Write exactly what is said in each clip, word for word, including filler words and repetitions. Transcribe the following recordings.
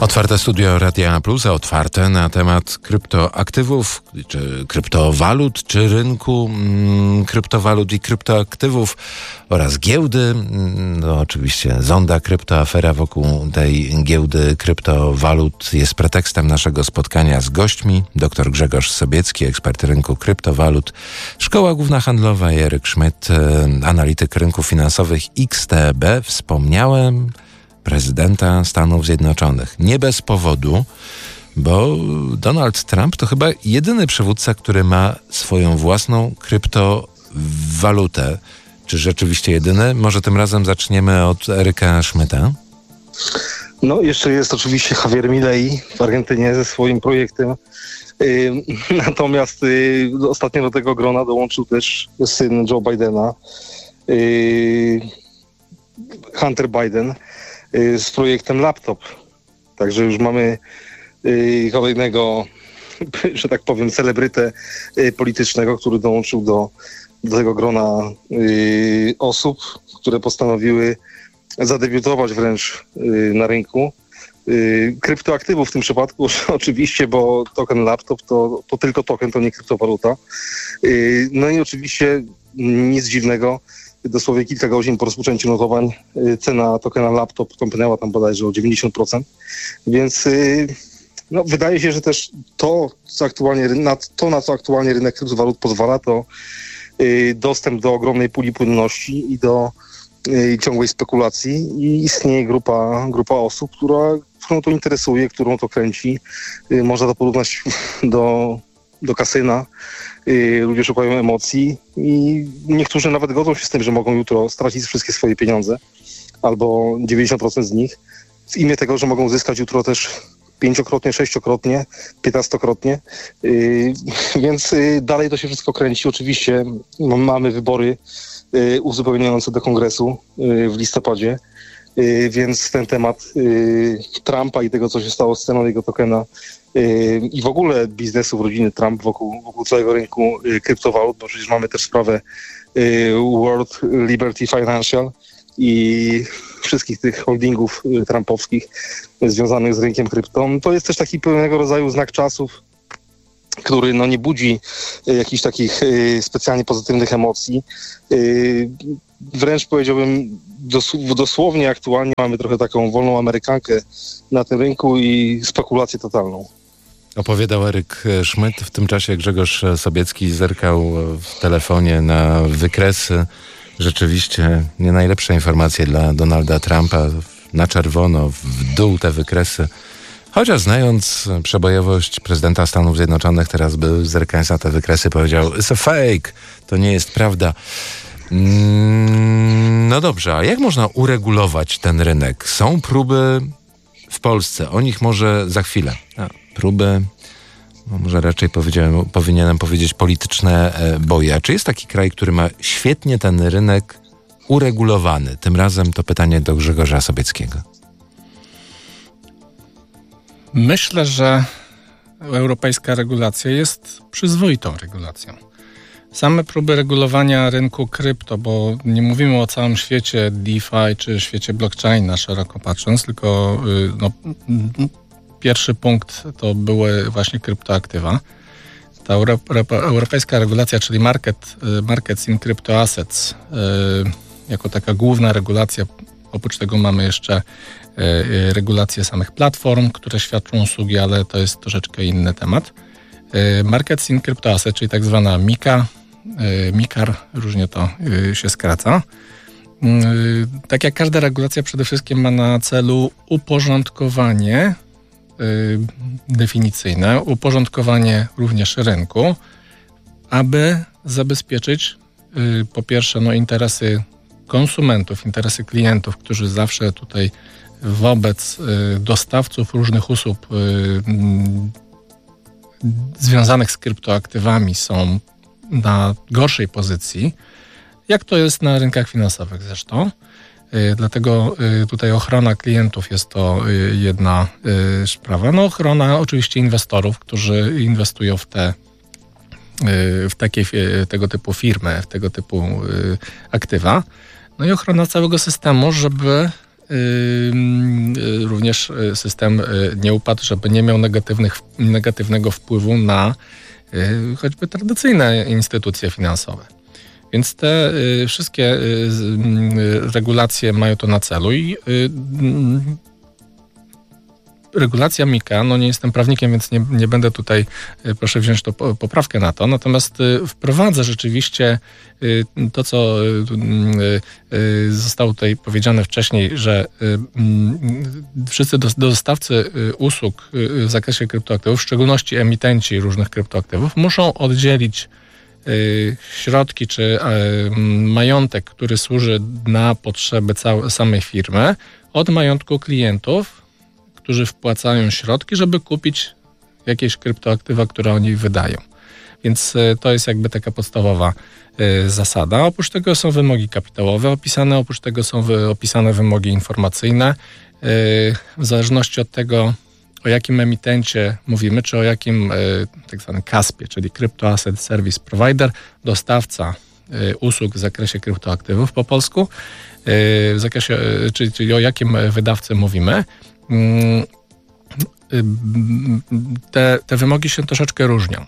Otwarte studio Radia Plus, otwarte na temat kryptoaktywów, czy kryptowalut, czy rynku mm, kryptowalut i kryptoaktywów oraz giełdy. No oczywiście zonda kryptoafera wokół tej giełdy kryptowalut jest pretekstem naszego spotkania z gośćmi. Dr Grzegorz Sobiecki, ekspert rynku kryptowalut, Szkoła Główna Handlowa i Eryk Szmyt, analityk rynków finansowych X T B. Wspomniałem prezydenta Stanów Zjednoczonych. Nie bez powodu, bo Donald Trump to chyba jedyny przywódca, który ma swoją własną kryptowalutę. Czy rzeczywiście jedyny? Może tym razem zaczniemy od Eryka Szmyta? No, jeszcze jest oczywiście Javier Milei w Argentynie ze swoim projektem. Yy, natomiast yy, ostatnio do tego grona dołączył też syn Joe Bidena, yy, Hunter Biden, yy, z projektem laptop. Także już mamy yy, kolejnego, że tak powiem, celebrytę yy, politycznego, który dołączył do, do tego grona yy, osób, które postanowiły zadebiutować wręcz yy, na rynku yy, kryptoaktywów w tym przypadku oczywiście, bo token laptop to, to tylko token, to nie kryptowaluta. Yy, no i oczywiście nic dziwnego, dosłownie kilka godzin po rozpoczęciu notowań yy, cena tokena laptop tąpnęła tam bodajże o dziewięćdziesiąt procent, więc yy, no, wydaje się, że też to, co aktualnie, na, to, na co aktualnie rynek kryptowalut pozwala, to yy, dostęp do ogromnej puli płynności i do i ciągłej spekulacji i istnieje grupa, grupa osób, która, którą to interesuje, którą to kręci. Yy, można to porównać do, do kasyna. Yy, ludzie szukają emocji i niektórzy nawet godzą się z tym, że mogą jutro stracić wszystkie swoje pieniądze albo dziewięćdziesiąt procent z nich w imię tego, że mogą zyskać jutro też pięciokrotnie, sześciokrotnie, piętnastokrotnie. Yy, więc yy, dalej to się wszystko kręci. Oczywiście no, mamy wybory yy, uzupełniające do kongresu yy, w listopadzie, yy, więc ten temat yy, Trumpa i tego, co się stało z ceną jego tokena yy, i w ogóle biznesu w rodziny Trump wokół, wokół całego rynku yy, kryptowalut, bo przecież mamy też sprawę yy, World Liberty Financial i wszystkich tych holdingów y, trumpowskich y, związanych z rynkiem krypto. To jest też taki pewnego rodzaju znak czasów, który no, nie budzi y, jakichś takich y, specjalnie pozytywnych emocji. Y, wręcz powiedziałbym dos- dosłownie aktualnie mamy trochę taką wolną amerykankę na tym rynku i spekulację totalną. Opowiadał Eryk Szmyt. W tym czasie Grzegorz Sobiecki zerkał w telefonie na wykresy. Rzeczywiście nie najlepsze informacje dla Donalda Trumpa. Na czerwono, w dół te wykresy. Chociaż znając przebojowość prezydenta Stanów Zjednoczonych, teraz by zerkając na te wykresy powiedział: it's a fake, to nie jest prawda. Mm, no dobrze, a jak można uregulować ten rynek? Są próby w Polsce, o nich może za chwilę. A, próby... No może raczej powinienem powiedzieć polityczne boje. A czy jest taki kraj, który ma świetnie ten rynek uregulowany? Tym razem to pytanie do Grzegorza Sobieckiego. Myślę, że europejska regulacja jest przyzwoitą regulacją. Same próby regulowania rynku krypto, bo nie mówimy o całym świecie DeFi czy świecie blockchaina szeroko patrząc, tylko no, pierwszy punkt to były właśnie kryptoaktywa. Ta euro, europejska regulacja, czyli market, markets in crypto assets, yy, jako taka główna regulacja. Oprócz tego mamy jeszcze yy, regulację samych platform, które świadczą usługi, ale to jest troszeczkę inny temat. Yy, markets in crypto assets, czyli tak zwana MiCA, yy, MiCAR, różnie to yy, się skraca. Yy, tak jak każda regulacja przede wszystkim ma na celu uporządkowanie definicyjne, uporządkowanie również rynku, aby zabezpieczyć po pierwsze no, interesy konsumentów, interesy klientów, którzy zawsze tutaj wobec dostawców różnych usług związanych z kryptoaktywami są na gorszej pozycji, jak to jest na rynkach finansowych zresztą. Dlatego tutaj ochrona klientów jest to jedna sprawa. No ochrona oczywiście inwestorów, którzy inwestują w te w takie, tego typu firmy, w tego typu aktywa. No i ochrona całego systemu, żeby również również system nie upadł, żeby nie miał negatywnych, negatywnego wpływu na choćby tradycyjne instytucje finansowe. Więc te wszystkie regulacje mają to na celu i regulacja MiCA, no nie jestem prawnikiem, więc nie, nie będę tutaj, proszę wziąć to poprawkę na to, natomiast wprowadza rzeczywiście to, co zostało tutaj powiedziane wcześniej, że wszyscy dostawcy usług w zakresie kryptoaktywów, w szczególności emitenci różnych kryptoaktywów, muszą oddzielić środki czy majątek, który służy na potrzeby całej, samej firmy, od majątku klientów, którzy wpłacają środki, żeby kupić jakieś kryptoaktywa, które oni wydają. Więc to jest jakby taka podstawowa y, zasada. Oprócz tego są wymogi kapitałowe opisane, oprócz tego są wy, opisane wymogi informacyjne. Y, w zależności od tego, o jakim emitencie mówimy, czy o jakim y, tak zwanym kaspie, czyli Crypto Asset Service Provider, dostawca y, usług w zakresie kryptoaktywów po polsku, y, w zakresie, y, czyli, czyli o jakim wydawcy mówimy, Te, te wymogi się troszeczkę różnią.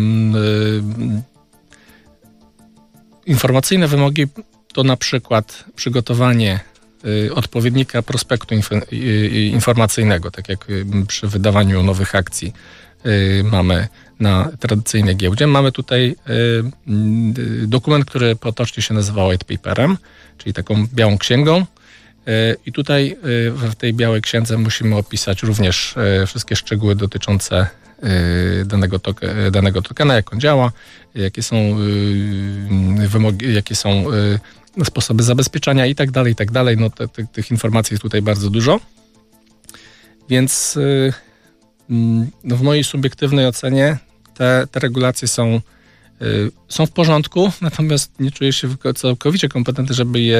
Informacyjne wymogi to na przykład przygotowanie odpowiednika prospektu informacyjnego, tak jak przy wydawaniu nowych akcji mamy na tradycyjnej giełdzie. Mamy tutaj dokument, który potocznie się nazywa white paperem, czyli taką białą księgą. I tutaj w tej białej księdze musimy opisać również wszystkie szczegóły dotyczące danego, toke, danego tokena, jak on działa, jakie są wymogi, jakie są sposoby zabezpieczania i tak dalej, i tak dalej. No te, te, tych informacji jest tutaj bardzo dużo. Więc no w mojej subiektywnej ocenie te, te regulacje są, są w porządku, natomiast nie czuję się całkowicie kompetentny, żeby je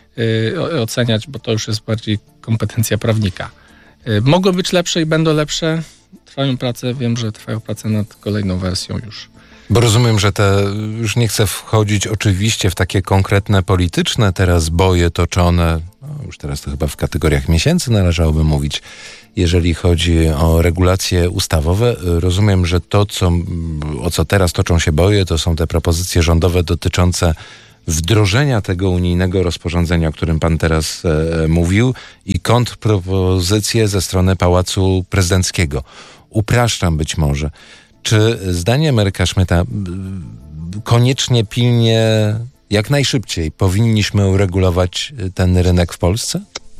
oceniać, bo to już jest bardziej kompetencja prawnika. Mogły być lepsze i będą lepsze. Trwają prace, wiem, że trwają prace nad kolejną wersją już. Bo rozumiem, że te, już nie chcę wchodzić oczywiście w takie konkretne polityczne teraz boje toczone, no już teraz to chyba w kategoriach miesięcy należałoby mówić, jeżeli chodzi o regulacje ustawowe. Rozumiem, że to, co, o co teraz toczą się boje, to są te propozycje rządowe dotyczące wdrożenia tego unijnego rozporządzenia, o którym pan teraz e, mówił, i kontrpropozycje ze strony Pałacu Prezydenckiego. Upraszczam być może. Czy zdaniem Eryka Szmyta koniecznie, pilnie, jak najszybciej powinniśmy uregulować ten rynek w Polsce?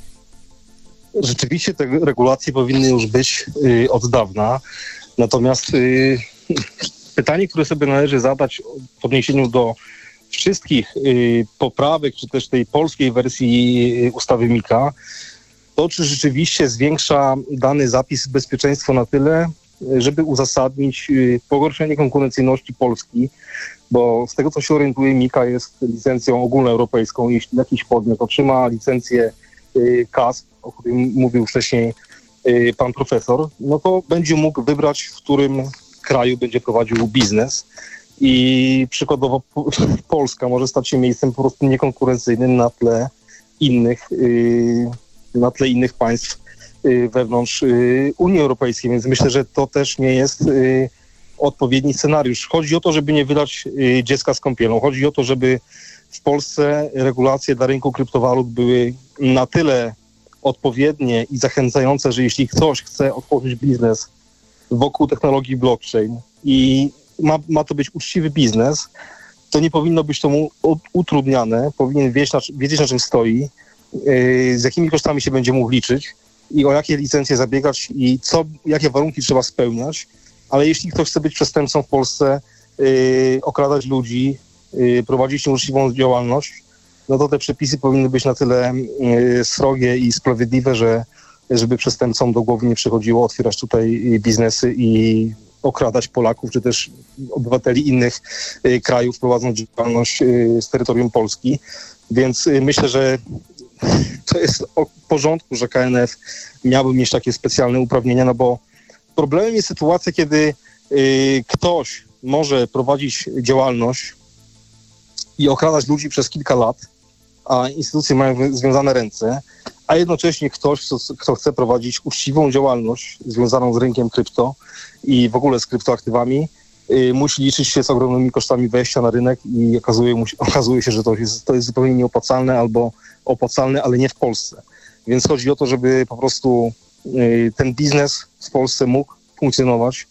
Rzeczywiście te regulacje powinny już być y, od dawna. Natomiast y, pytanie, które sobie należy zadać w odniesieniu do wszystkich y, poprawek, czy też tej polskiej wersji y, ustawy MiCA, to czy rzeczywiście zwiększa dany zapis bezpieczeństwo na tyle, żeby uzasadnić y, pogorszenie konkurencyjności Polski, bo z tego, co się orientuje, MiCA jest licencją ogólnoeuropejską. Jeśli jakiś podmiot otrzyma licencję y, K A S P, o którym mówił wcześniej y, pan profesor, no to będzie mógł wybrać, w którym kraju będzie prowadził biznes. I przykładowo Polska może stać się miejscem po prostu niekonkurencyjnym na tle innych, yy, na tle innych państw yy, wewnątrz yy, Unii Europejskiej, więc myślę, że to też nie jest yy, odpowiedni scenariusz. Chodzi o to, żeby nie wylać yy, dziecka z kąpielą. Chodzi o to, żeby w Polsce regulacje dla rynku kryptowalut były na tyle odpowiednie i zachęcające, że jeśli ktoś chce otworzyć biznes wokół technologii blockchain i Ma, ma to być uczciwy biznes, to nie powinno być to mu utrudniane, powinien wiedzieć na, wiedzieć, na czym stoi, yy, z jakimi kosztami się będzie mógł liczyć i o jakie licencje zabiegać i co, jakie warunki trzeba spełniać, ale jeśli ktoś chce być przestępcą w Polsce, yy, okradać ludzi, yy, prowadzić nieuczciwą działalność, no to te przepisy powinny być na tyle yy, srogie i sprawiedliwe, że żeby przestępcom do głowy nie przychodziło otwierać tutaj biznesy i okradać Polaków, czy też obywateli innych y, krajów, prowadząc działalność y, z terytorium Polski. Więc y, myślę, że to jest w porządku, że K N F miałby mieć takie specjalne uprawnienia, no bo problemem jest sytuacja, kiedy y, ktoś może prowadzić działalność i okradać ludzi przez kilka lat, a instytucje mają związane ręce, a jednocześnie ktoś, kto, kto chce prowadzić uczciwą działalność związaną z rynkiem krypto i w ogóle z kryptoaktywami, y, musi liczyć się z ogromnymi kosztami wejścia na rynek i okazuje, mu się, okazuje się, że to jest, to jest zupełnie nieopłacalne albo opłacalne, ale nie w Polsce. Więc chodzi o to, żeby po prostu y, ten biznes w Polsce mógł funkcjonować,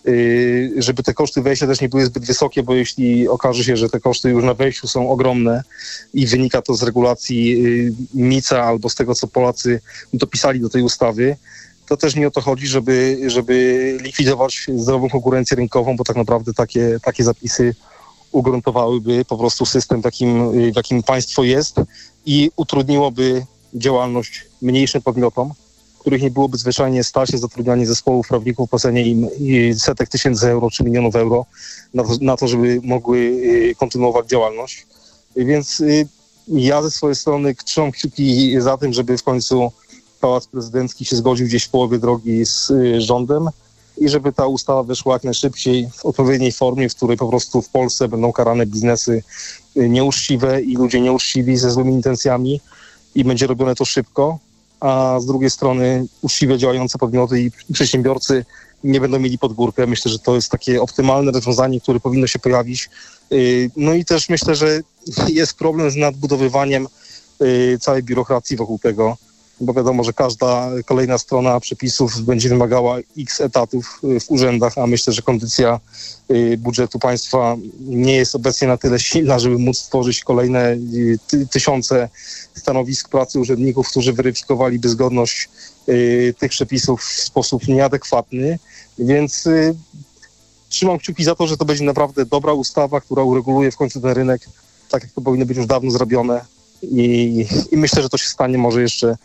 y, żeby te koszty wejścia też nie były zbyt wysokie, bo jeśli okaże się, że te koszty już na wejściu są ogromne i wynika to z regulacji y, MiCA albo z tego, co Polacy dopisali do tej ustawy, to też nie o to chodzi, żeby, żeby likwidować zdrową konkurencję rynkową, bo tak naprawdę takie, takie zapisy ugruntowałyby po prostu system, w jakim, w jakim państwo jest i utrudniłoby działalność mniejszym podmiotom, których nie byłoby zwyczajnie stać na zatrudnianie zespołów prawników, płacenie im setek tysięcy euro czy milionów euro na to, na to, żeby mogły kontynuować działalność. Więc ja ze swojej strony trzymam kciuki za tym, żeby w końcu Pałac Prezydencki się zgodził gdzieś w połowie drogi z rządem i żeby ta ustawa weszła jak najszybciej w odpowiedniej formie, w której po prostu w Polsce będą karane biznesy nieuczciwe i ludzie nieuczciwi ze złymi intencjami i będzie robione to szybko, a z drugiej strony uczciwie działające podmioty i przedsiębiorcy nie będą mieli pod górkę. Myślę, że to jest takie optymalne rozwiązanie, które powinno się pojawić. No i też myślę, że jest problem z nadbudowywaniem całej biurokracji wokół tego, bo wiadomo, że każda kolejna strona przepisów będzie wymagała x etatów w urzędach, a myślę, że kondycja budżetu państwa nie jest obecnie na tyle silna, żeby móc stworzyć kolejne ty- tysiące stanowisk pracy urzędników, którzy weryfikowaliby zgodność tych przepisów w sposób nieadekwatny, więc trzymam kciuki za to, że to będzie naprawdę dobra ustawa, która ureguluje w końcu ten rynek, tak jak to powinno być już dawno zrobione. I, i myślę, że to się stanie może jeszcze,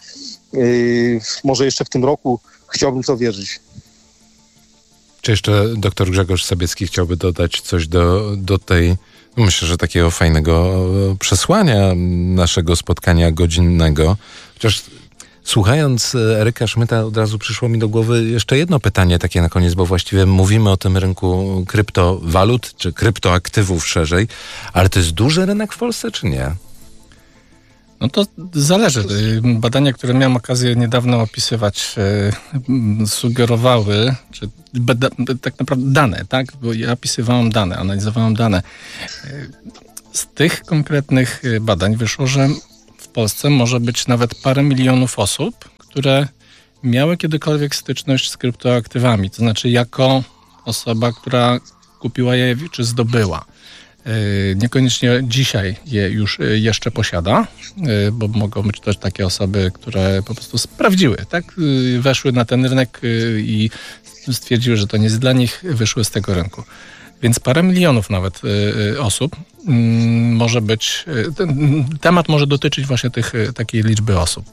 yy, może jeszcze w tym roku. Chciałbym w to wierzyć. Czy jeszcze doktor Grzegorz Sobiecki chciałby dodać coś do, do tej, no myślę, że takiego fajnego przesłania naszego spotkania godzinnego. Chociaż słuchając Eryka Szmyta od razu przyszło mi do głowy jeszcze jedno pytanie takie na koniec, bo właściwie mówimy o tym rynku kryptowalut, czy kryptoaktywów szerzej, ale to jest duży rynek w Polsce, czy nie? No to zależy. Badania, które miałem okazję niedawno opisywać, e, sugerowały, czy bada, tak naprawdę dane, tak? Bo ja opisywałem dane, analizowałem dane. E, z tych konkretnych badań wyszło, że w Polsce może być nawet parę milionów osób, które miały kiedykolwiek styczność z kryptoaktywami, to znaczy jako osoba, która kupiła je czy zdobyła. Niekoniecznie dzisiaj je już jeszcze posiada, bo mogą być też takie osoby, które po prostu sprawdziły, tak? Weszły na ten rynek i stwierdziły, że to nie jest dla nich, wyszły z tego rynku. Więc parę milionów nawet osób może być, ten temat może dotyczyć właśnie tych, takiej liczby osób.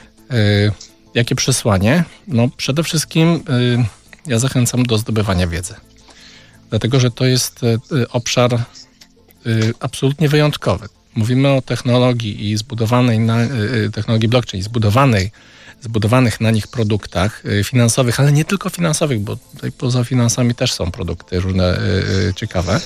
Jakie przesłanie? No przede wszystkim ja zachęcam do zdobywania wiedzy. Dlatego, że to jest obszar absolutnie wyjątkowy. Mówimy o technologii i zbudowanej na, technologii blockchain, zbudowanej, zbudowanych na nich produktach finansowych, ale nie tylko finansowych, bo tutaj poza finansami też są produkty różne ciekawe.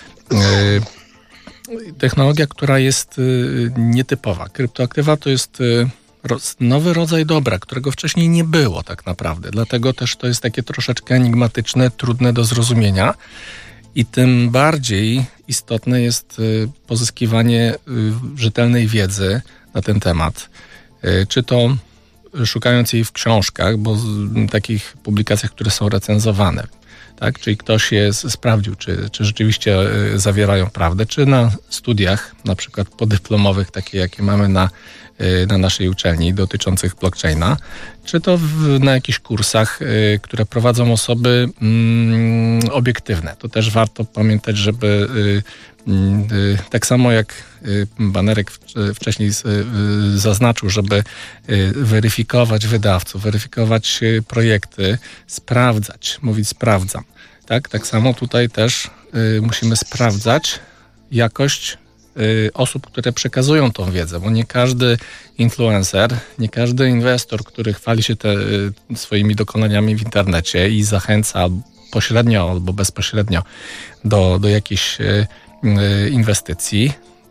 Technologia, która jest nietypowa. Kryptoaktywa to jest nowy rodzaj dobra, którego wcześniej nie było tak naprawdę. Dlatego też to jest takie troszeczkę enigmatyczne, trudne do zrozumienia. I tym bardziej istotne jest pozyskiwanie rzetelnej wiedzy na ten temat. Czy to szukając jej w książkach, bo w takich publikacjach, które są recenzowane, tak? Czyli ktoś je sprawdził, czy, czy rzeczywiście zawierają prawdę, czy na studiach, na przykład podyplomowych, takie jakie mamy na, na naszej uczelni dotyczących blockchaina, czy to w, na jakichś kursach, y, które prowadzą osoby y, obiektywne. To też warto pamiętać, żeby y, y, tak samo jak y, Banerek w, y, wcześniej y, zaznaczył, żeby y, weryfikować wydawców, weryfikować y, projekty, sprawdzać, mówić sprawdzam. Tak, tak samo tutaj też y, musimy sprawdzać jakość osób, które przekazują tą wiedzę, bo nie każdy influencer, nie każdy inwestor, który chwali się te swoimi dokonaniami w internecie i zachęca pośrednio albo bezpośrednio do, do jakichś inwestycji,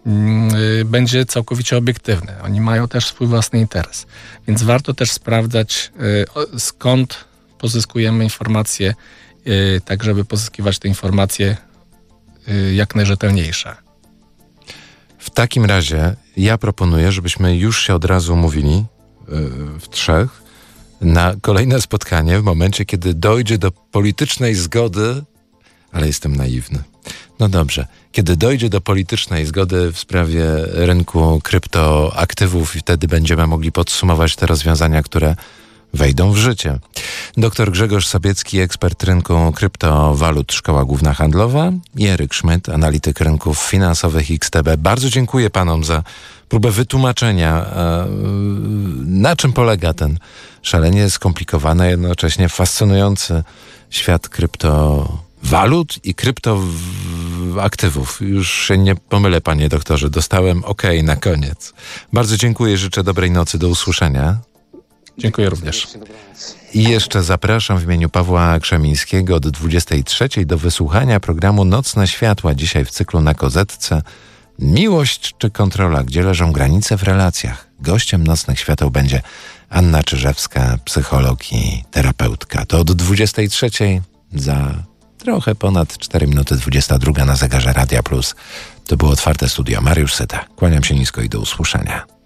yy, będzie całkowicie obiektywny. Oni mają też swój własny interes. Więc warto też sprawdzać, yy, skąd pozyskujemy informacje, yy, tak żeby pozyskiwać te informacje yy, jak najrzetelniejsze. W takim razie ja proponuję, żebyśmy już się od razu umówili yy, w trzech na kolejne spotkanie w momencie, kiedy dojdzie do politycznej zgody, ale jestem naiwny. No dobrze, kiedy dojdzie do politycznej zgody w sprawie rynku kryptoaktywów i wtedy będziemy mogli podsumować te rozwiązania, które wejdą w życie. Doktor Grzegorz Sobiecki, ekspert rynku kryptowalut, Szkoła Główna Handlowa, i Eryk Szmyt, analityk rynków finansowych X T B. Bardzo dziękuję panom za próbę wytłumaczenia, na czym polega ten szalenie skomplikowany, jednocześnie fascynujący świat kryptowalut i kryptoaktywów. Już się nie pomylę, panie doktorze, dostałem OK na koniec. Bardzo dziękuję, życzę dobrej nocy, do usłyszenia. Dziękuję również. I jeszcze zapraszam w imieniu Pawła Krzemińskiego od dwudziestej trzeciej do wysłuchania programu Nocne Światła. Dzisiaj w cyklu Na Kozetce Miłość czy kontrola? Gdzie leżą granice w relacjach? Gościem Nocnych Świateł będzie Anna Czyżewska, psycholog i terapeutka. To od dwudziestej trzeciej za trochę ponad cztery minuty dwudziesta druga na zegarze Radia Plus. To było Otwarte Studio. Mariusz Syta. Kłaniam się nisko i do usłyszenia.